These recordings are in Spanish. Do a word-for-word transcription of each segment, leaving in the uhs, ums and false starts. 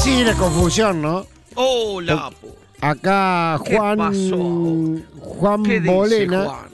Sí, la confusión, ¿no? Hola. Acá Juan, ¿Qué pasó? Juan ¿Qué dice, Bolena Juan?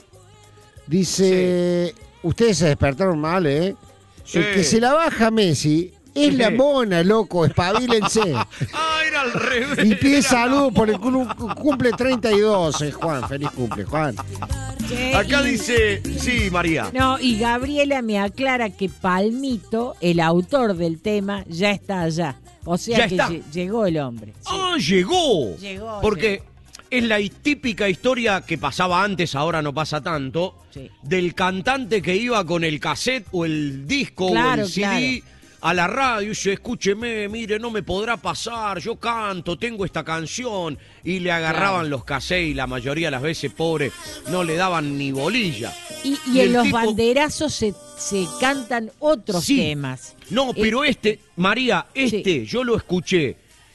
dice, sí. Ustedes se despertaron mal, ¿eh? Sí. El que se la baja Messi es sí. la mona, loco, espabilense. Ah, era al revés. Y pide saludos por el cumple treinta y dos, eh, Juan. Feliz cumple, Juan. Sí, acá y... dice, sí, María. No, y Gabriela me aclara que Palmito, el autor del tema, ya está allá. O sea ya que está. llegó el hombre. Sí. Ah, llegó. Llegó. Porque llegó. es la típica historia que pasaba antes, ahora no pasa tanto, sí. del cantante que iba con el cassette o el disco claro, o el C D claro. a la radio y dice, escúcheme, mire, no me podrá pasar, yo canto, tengo esta canción, y le agarraban claro. los cassettes y la mayoría de las veces, pobre, no le daban ni bolilla. Y, y, y en los tipo... banderazos se, se cantan otros sí. temas. No, pero eh... este, María, este sí. yo lo escuché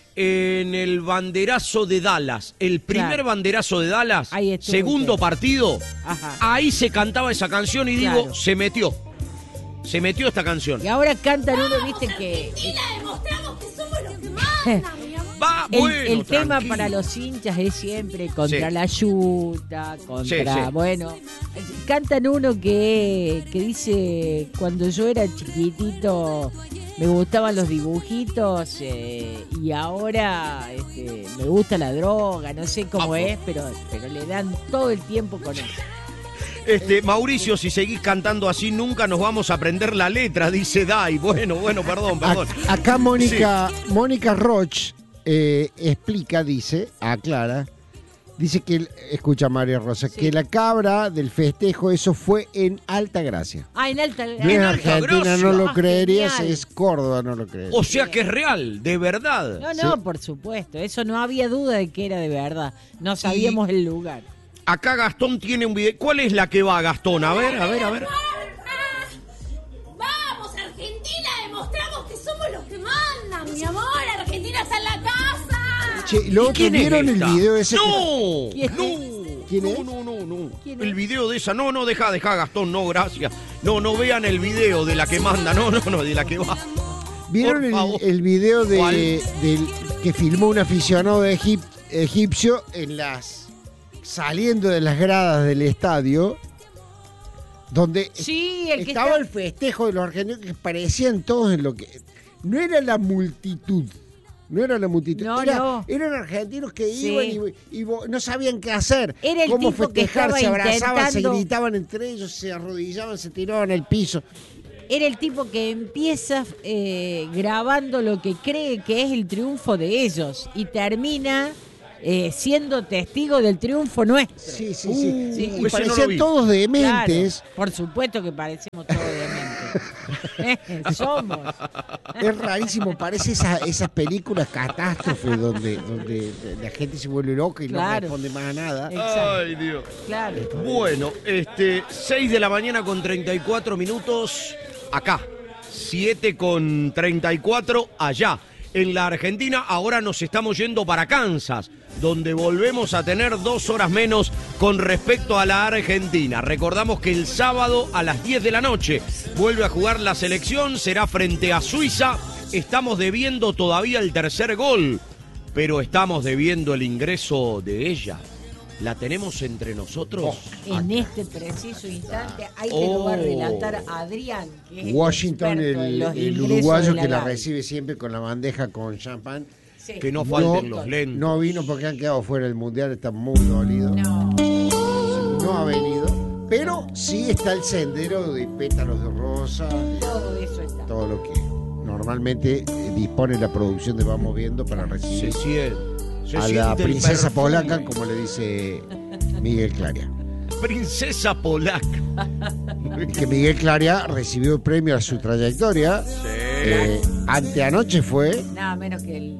en el banderazo de Dallas, el primer claro. banderazo de Dallas, segundo usted. partido, Ajá. ahí se cantaba esa canción y claro. digo, se metió. Se metió esta canción. Y ahora cantan uno, viste que... Argentina demostramos que somos los que mandan, mi amor. Va, el, bueno, el tema tranquilo. para los hinchas es siempre contra sí. la yuta, contra... Sí, sí. Bueno, cantan uno que, que dice, cuando yo era chiquitito me gustaban los dibujitos eh, y ahora este, me gusta la droga, no sé cómo ah, es, pero, pero le dan todo el tiempo con eso. Este, Mauricio, si seguís cantando así, nunca nos vamos a aprender la letra, dice Dai. Bueno, bueno, perdón, perdón. Acá Mónica, sí. Mónica Roch eh, explica, dice, aclara, dice que, escucha María Rosa, sí. que la cabra del festejo, eso fue en Altagracia. Ah, en Altagracia. No en Argentina, Alta no lo ah, creerías, genial. es Córdoba, no lo creerías. O sea que es real, de verdad. No, no, sí. por supuesto, eso no había duda de que era de verdad. No sabíamos y... el lugar. Acá Gastón tiene un video. ¿Cuál es la que va, Gastón? A ver, a ver, a ver. Vamos, Argentina, demostramos que somos los que mandan, mi amor. Argentina está en la casa. Che, ¿lo vieron el video ese? No, que... no. ¿Quién es? No, no, no, no. El video de esa. No, no, deja, deja, Gastón, no, gracias. No, no vean el video de la que manda. No, no, no, de la que va. ¿Vieron el, el video de, del que filmó un aficionado de egip, egipcio en las... saliendo de las gradas del estadio, donde sí, el estaba está... el festejo de los argentinos que parecían todos en lo que... No era la multitud, no era la multitud, no, era, no. eran argentinos que sí. iban y, y no sabían qué hacer, era el cómo tipo festejar, que se abrazaban, intentando... se gritaban entre ellos, se arrodillaban, se tiraban al piso. Era el tipo que empieza eh, grabando lo que cree que es el triunfo de ellos y termina... Eh, siendo testigo del triunfo nuestro. Sí, sí, sí. Uh, sí. Y parecían no todos dementes. Claro, por supuesto que parecemos todos dementes. Somos. Es rarísimo, parece esa, esas películas catástrofes donde, donde la gente se vuelve loca y claro. no responde más a nada. Exacto. Ay, Dios. Claro. Bueno, este, seis de la mañana con treinta y cuatro minutos acá. siete con treinta y cuatro allá. En la Argentina, ahora nos estamos yendo para Kansas, donde volvemos a tener dos horas menos con respecto a la Argentina. Recordamos que el sábado a las diez de la noche vuelve a jugar la selección, será frente a Suiza. Estamos debiendo todavía el tercer gol, pero estamos debiendo el ingreso de ella. ¿La tenemos entre nosotros? Oh, en este preciso instante hay que oh. lugar relatar a Adrián, que es Washington, el, el, el uruguayo la que la recibe siempre con la bandeja con champán. Sí. Que no falten no, los lentes. No vino porque han quedado fuera del mundial, está muy dolido. No. No ha venido, pero sí está el sendero de pétalos de rosa. Todo eso está. Todo lo que normalmente dispone la producción de Vamos Viendo para recibir. Se siente. Se a la princesa polaca, como le dice Miguel Claria. Princesa polaca. Que Miguel Claria recibió el premio a su trayectoria. Sí. Eh, anteanoche fue. Nada menos que el.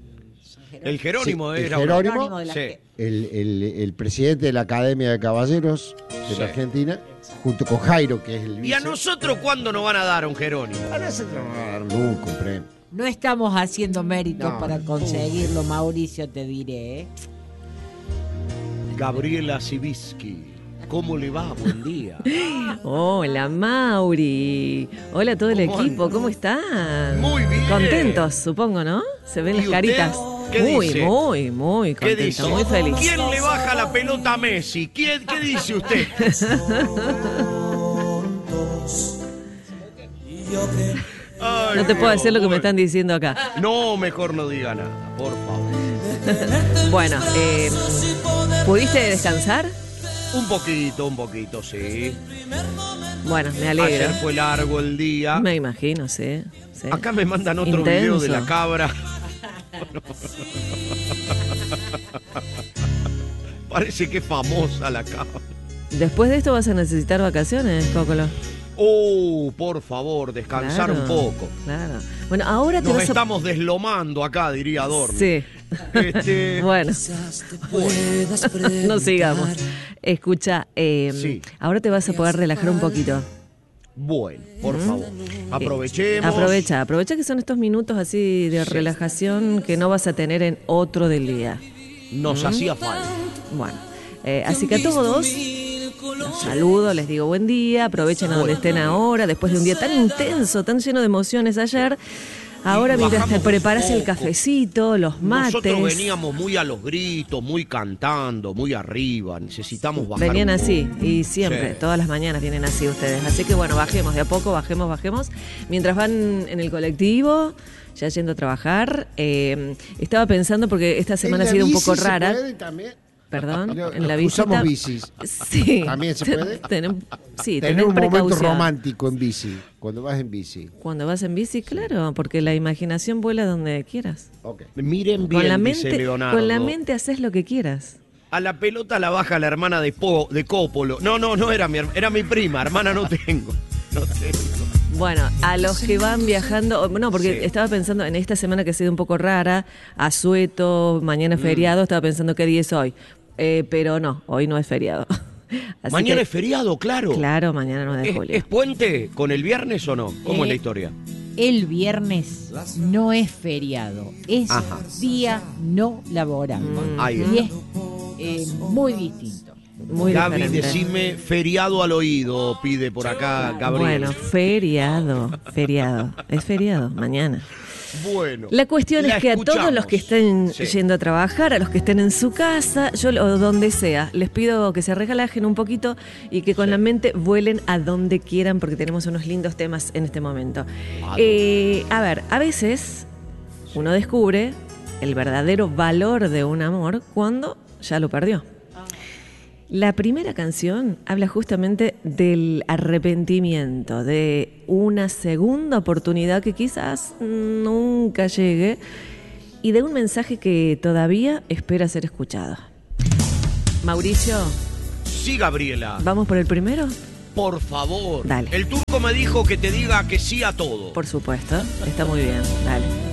El Jerónimo sí, era. El Jerónimo, de la sí. el, el, el presidente de la Academia de Caballeros de sí. la Argentina, junto con Jairo, que es el vice. ¿Y a nosotros cuándo nos van a dar un Jerónimo? A nosotros nos van a dar nunca un premio. No estamos haciendo méritos no, para conseguirlo, Mauricio, te diré. ¿eh? Gabriela Siviski. ¿cómo le va? Buen día. Hola, Mauri. Hola a todo el ¿Cómo equipo, anda? ¿cómo están? Muy bien. Contentos, supongo, ¿no? Se ven ¿Y las usted? caritas. ¿Qué muy, dice? muy, muy ¿Qué dice? contento, muy feliz. ¿Quién le baja la pelota a Messi? ¿Quién, ¿Qué dice usted? Ay, No te puedo Dios, decir lo que me bueno. están diciendo acá. No, mejor no diga nada, por favor. Bueno, eh, ¿pudiste descansar? Un poquito, un poquito, sí. Bueno, me alegro. Ayer fue largo el día. Me imagino, sí. sí. Acá me mandan otro Intenso. video de la cabra. Parece que es famosa la cabra. Después de esto vas a necesitar vacaciones, Cócolo. Oh, por favor, descansar Claro, un poco. Claro. Bueno, ahora te Nos vas a... estamos deslomando acá, diría Adorno. Sí. Este, Bueno, no sigamos. Escucha, eh, Sí. ahora te vas a poder relajar un poquito. Bueno, por favor, aprovechemos. Aprovecha, aprovecha que son estos minutos así de relajación que no vas a tener en otro del día. Nos hacía falta. Bueno, eh, así que a todos los saludo, les digo buen día, aprovechen a donde estén ahora, después de un día tan intenso, tan lleno de emociones ayer. Ahora mientras te bajamos preparas un el poco. cafecito, los mates. Nosotros veníamos muy a los gritos, muy cantando, muy arriba. Necesitamos bajar. Venían un así, poco. y siempre, Sí. todas las mañanas vienen así ustedes. Así que bueno, bajemos de a poco, bajemos, bajemos. Mientras van en el colectivo, ya yendo a trabajar, eh, estaba pensando, porque esta semana ¿En ha la sido un bici poco se rara. puede también? Perdón, No, en la los que usamos visita. bicis. Sí. ¿También se puede? Tenem- sí, Tener tener un momento precaución. romántico en bici, cuando vas en bici. Cuando vas en bici, claro, porque la imaginación vuela donde quieras. Ok. Miren bien, Con la dice mente, Leonardo. con la mente haces lo que quieras. A la pelota la baja la hermana de, Po- de Coppola. No, no, no era mi, her- era mi prima. Hermana no tengo. No tengo. Bueno, a los que van viajando, no, porque Sí. estaba pensando en esta semana que ha sido un poco rara, asueto, mañana es feriado, estaba pensando qué día es hoy. Eh, pero no, hoy no es feriado. Así Mañana que- es feriado, claro. Claro, mañana nueve de ¿Es, julio. es puente con el viernes o no? ¿Cómo Eh, es la historia? El viernes no es feriado, es Ajá. día no laborable. Ahí Y está. es eh, muy distinto. Muy Gaby, diferente. decime feriado al oído, pide por acá Gabriel. Bueno, feriado, feriado, es feriado, mañana. Bueno, La cuestión la es que a todos los que estén Sí. yendo a trabajar, a los que estén en su casa, yo o donde sea, les pido que se relajen un poquito y que con la mente vuelen a donde quieran, porque tenemos unos lindos temas en este momento. Ah, Eh, a ver, a veces uno descubre el verdadero valor de un amor cuando ya lo perdió. La primera canción habla justamente del arrepentimiento, de una segunda oportunidad que quizás nunca llegue y de un mensaje que todavía espera ser escuchado. Mauricio, Sí, Gabriela, ¿vamos por el primero? por favor. Dale. El turco me dijo que te diga que sí a todo. Por supuesto, está muy bien, dale.